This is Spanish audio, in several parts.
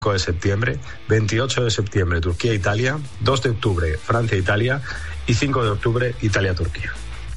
5 de septiembre, 28 de septiembre Turquía-Italia, 2 de octubre Francia-Italia y 5 de octubre Italia-Turquía.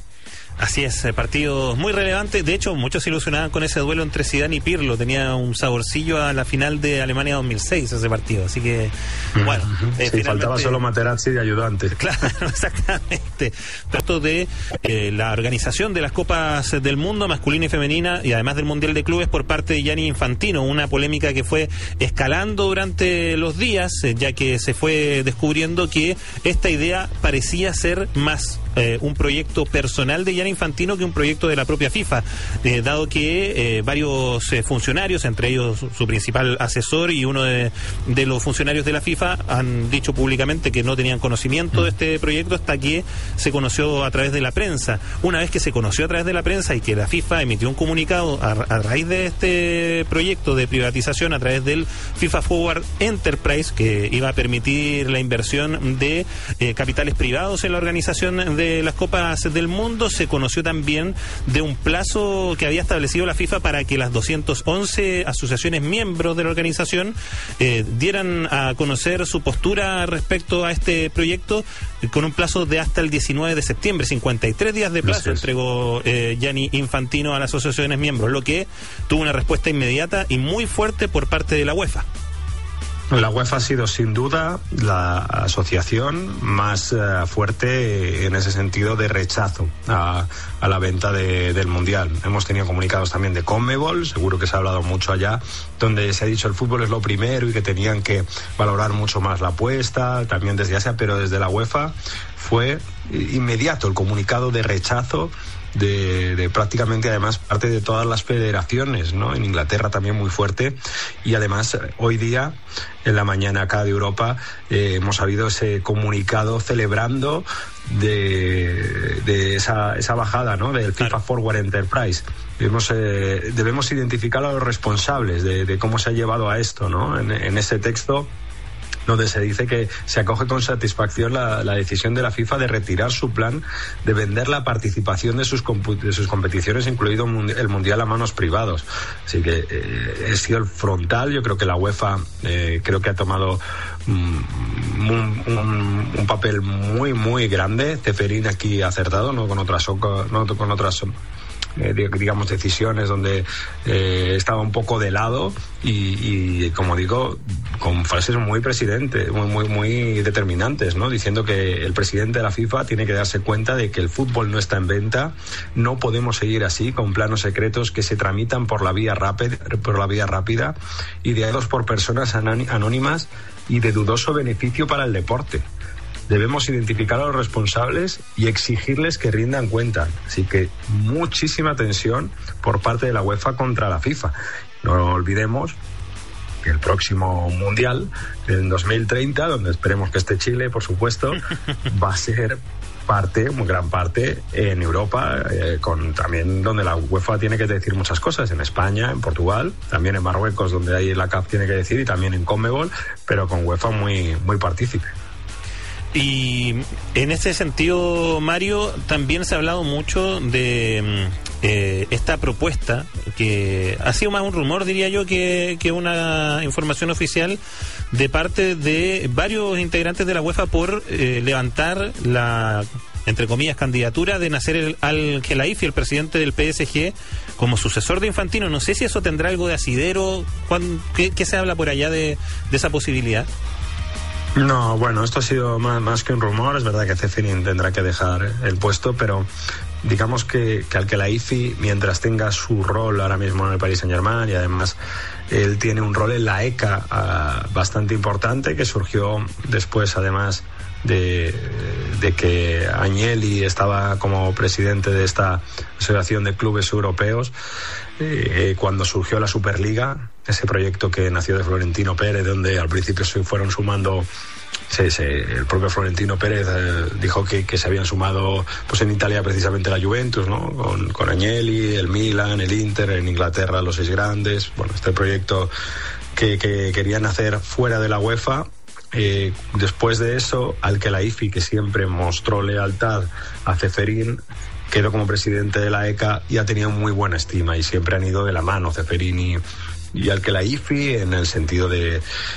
Así es, partido muy relevante. De hecho, muchos se ilusionaban con ese duelo entre Zidane y Pirlo. Tenía un saborcillo a la final de Alemania 2006 ese partido. Así que, bueno. Sí, faltaba solo Materazzi de ayudante. Claro, exactamente. Trato de la organización de las Copas del Mundo, masculina y femenina, y además del Mundial de Clubes por parte de Gianni Infantino. Una polémica que fue escalando durante los días, ya que se fue descubriendo que esta idea parecía ser más un proyecto personal de Gianni Infantino que un proyecto de la propia FIFA, dado que varios funcionarios, entre ellos su principal asesor y uno de los funcionarios de la FIFA, han dicho públicamente que no tenían conocimiento de este proyecto hasta que se conoció a través de la prensa. Una vez que se conoció a través de la prensa y que la FIFA emitió un comunicado a raíz de este proyecto de privatización a través del FIFA Forward Enterprise, que iba a permitir la inversión de capitales privados en la organización de las Copas del Mundo, se conoció también de un plazo que había establecido la FIFA para que las 211 asociaciones miembros de la organización dieran a conocer su postura respecto a este proyecto con un plazo de hasta el 19 de septiembre. 53 días de plazo entregó Gianni Infantino a las asociaciones miembros, lo que tuvo una respuesta inmediata y muy fuerte por parte de la UEFA. La UEFA ha sido sin duda la asociación más fuerte en ese sentido de rechazo a la venta del Mundial. Hemos tenido comunicados también de CONMEBOL, seguro que se ha hablado mucho allá, donde se ha dicho el fútbol es lo primero y que tenían que valorar mucho más la apuesta, también desde Asia, pero desde la UEFA fue inmediato el comunicado de rechazo de prácticamente además parte de todas las federaciones, ¿no? En Inglaterra también muy fuerte, y además hoy día en la mañana acá de Europa hemos habido ese comunicado celebrando de esa bajada, ¿no? Del FIFA Forward Enterprise. Debemos identificar a los responsables de cómo se ha llevado a esto, ¿no? En ese texto donde se dice que se acoge con satisfacción la decisión de la FIFA de retirar su plan de vender la participación de sus competiciones, incluido el Mundial, a manos privados. Así que es sido el frontal. Yo creo que la UEFA creo que ha tomado un papel muy, muy grande. Ceferín aquí ha acertado, no con otras digamos decisiones donde estaba un poco de lado y como digo, con frases muy muy determinantes, ¿no? Diciendo que el presidente de la FIFA tiene que darse cuenta de que el fútbol no está en venta, no podemos seguir así con planos secretos que se tramitan por la vía rápida, ideados por personas anónimas y de dudoso beneficio para el deporte. Debemos identificar a los responsables y exigirles que rindan cuenta. Así que muchísima tensión por parte de la UEFA contra la FIFA. No olvidemos que el próximo Mundial, en 2030, donde esperemos que esté Chile, por supuesto, va a ser muy gran parte en Europa, con también donde la UEFA tiene que decir muchas cosas, en España, en Portugal, también en Marruecos, donde ahí la CAF tiene que decir, y también en CONMEBOL, pero con UEFA muy, muy partícipe. Y en ese sentido, Mario, también se ha hablado mucho de esta propuesta, que ha sido más un rumor, diría yo, que una información oficial de parte de varios integrantes de la UEFA por levantar la, entre comillas, candidatura de Nasser Al-Khelaifi, el presidente del PSG, como sucesor de Infantino. No sé si eso tendrá algo de asidero. ¿Qué se habla por allá de esa posibilidad? No, bueno, esto ha sido más que un rumor. Es verdad que Ceferín tendrá que dejar el puesto, pero digamos que Al-Khelaifi, mientras tenga su rol ahora mismo en el Paris Saint-Germain, y además él tiene un rol en la ECA bastante importante, que surgió después además de que Agnelli estaba como presidente de esta asociación de clubes europeos, cuando surgió la Superliga, ese proyecto que nació de Florentino Pérez, donde al principio se fueron sumando, el propio Florentino Pérez dijo que se habían sumado pues en Italia precisamente la Juventus, ¿no? Con Agnelli, el Milan, el Inter, en Inglaterra los 6 grandes. Bueno, este proyecto que querían hacer fuera de la UEFA. Después de eso, Al-Khelaifi, que siempre mostró lealtad a Ceferín, quedó como presidente de la ECA y ha tenido muy buena estima, y siempre han ido de la mano Ceferín y Al-Khelaifi, en el sentido de